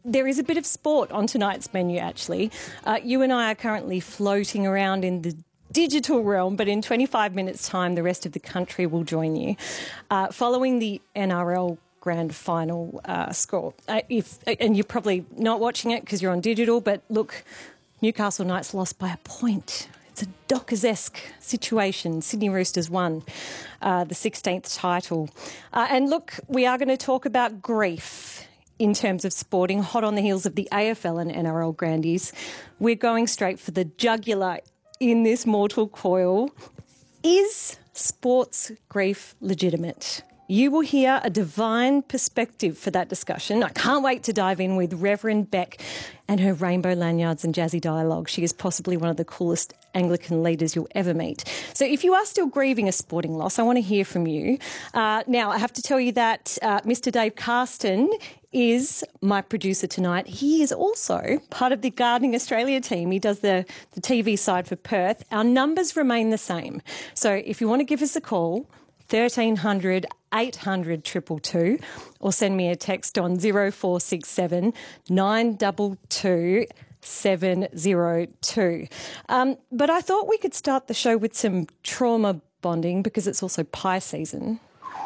there is a bit of sport on tonight's menu, actually. You and I are currently floating around in the digital realm, but in 25 minutes' time, the rest of the country will join you. Following the NRL Grand Final score. And you're probably not watching it because you're on digital, but look, Newcastle Knights lost by a point. It's a Dockers-esque situation. Sydney Roosters won the 16th title. And look, we are going to talk about grief in terms of sporting, hot on the heels of the AFL and NRL Grandies. We're going straight for the jugular in this mortal coil. Is sports grief legitimate? You will hear a divine perspective for that discussion. I can't wait to dive in with Reverend Beck and her rainbow lanyards and jazzy dialogue. She is possibly one of the coolest Anglican leaders you'll ever meet. So if you are still grieving a sporting loss, I want to hear from you. Now, I have to tell you that Mr. Dave Carston is my producer tonight. He is also part of the Gardening Australia team. He does the TV side for Perth. Our numbers remain the same. So if you want to give us a call, 1300 800 222, or send me a text on 0467 922 702. But I thought we could start the show with some trauma bonding because it's also pie season.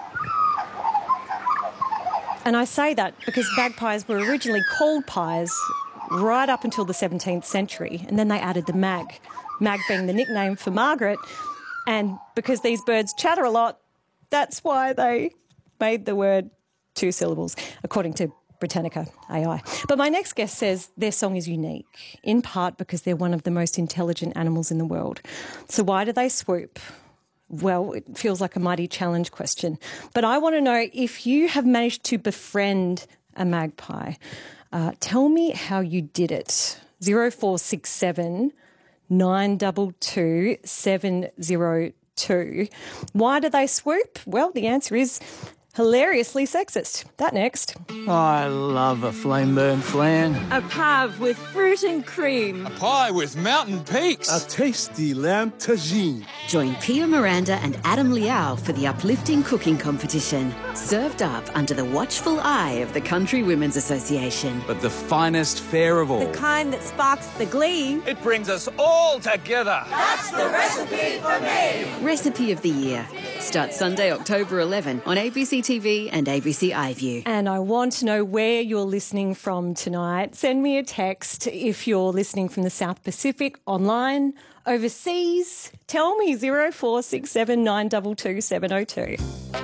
And I say that because magpies were originally called pies right up until the 17th century, and then they added the mag being the nickname for Margaret. And because these birds chatter a lot, that's why they made the word 2 syllables, according to Britannica AI. But my next guest says their song is unique, in part because they're one of the most intelligent animals in the world. So why do they swoop? Well, it feels like a mighty challenge question. But I want to know if you have managed to befriend a magpie. Tell me how you did it. 0467 922 702. Why do they swoop? Well, the answer is hilariously sexist. That next. I love a flame-burn flan. A pave with fruit and cream. A pie with mountain peaks. A tasty lamb tagine. Join Pia Miranda and Adam Liao for the uplifting cooking competition. Served up under the watchful eye of the Country Women's Association. But the finest fare of all. The kind that sparks the glee. It brings us all together. That's the recipe for me. Recipe of the Year. Starts Sunday, October 11 on ABC TV and ABC iView. And I want to know where you're listening from tonight. Send me a text if you're listening from the South Pacific, online, overseas. Tell me 0467 922 702.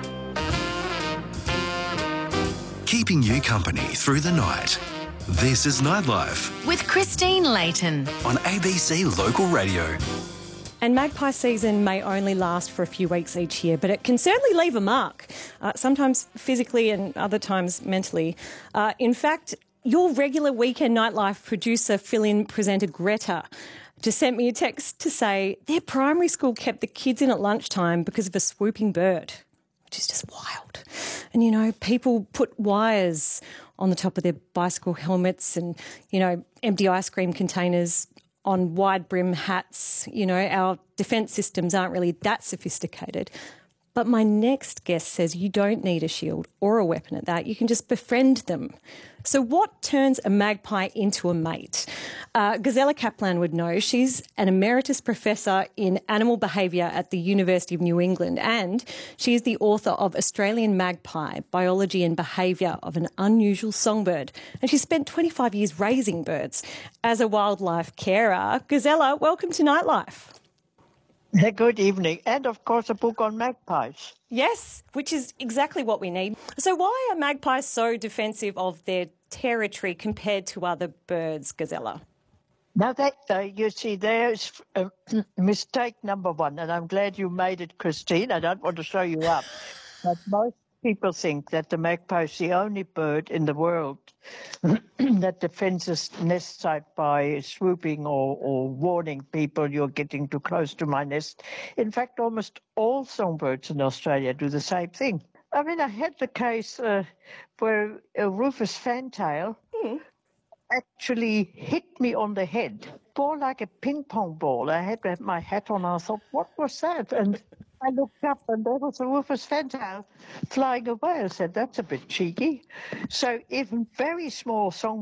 Keeping you company through the night. This is Nightlife with Christine Layton on ABC Local Radio. And magpie season may only last for a few weeks each year, but it can certainly leave a mark, sometimes physically and other times mentally. In fact, your regular weekend nightlife producer, fill-in presenter Greta, just sent me a text to say their primary school kept the kids in at lunchtime because of a swooping bird, which is just wild. And, you know, people put wires on the top of their bicycle helmets and, you know, empty ice cream containers on wide brim hats. You know, our defence systems aren't really that sophisticated. But my next guest says you don't need a shield or a weapon at that. You can just befriend them. So what turns a magpie into a mate? Gazella Kaplan would know. She's an emeritus professor in animal behaviour at the University of New England, and she is the author of Australian Magpie, Biology and Behaviour of an Unusual Songbird. And she spent 25 years raising birds as a wildlife carer. Gazella, welcome to Nightlife. Good evening. And, of course, a book on magpies. Yes, which is exactly what we need. So why are magpies so defensive of their territory compared to other birds, Gazella? Now, you see, there's mistake number one, and I'm glad you made it, Christine. I don't want to show you up. But most people think that the magpie is the only bird in the world that defends its nest site by swooping or warning people you're getting too close to my nest. In fact, almost all songbirds in Australia do the same thing. I mean, I had the case where a rufous fantail actually hit me on the head, ball like a ping pong ball. I had my hat on and I thought, what was that? And I looked up and there was a rufous fantail flying away. I said, that's a bit cheeky. So even very small songbirds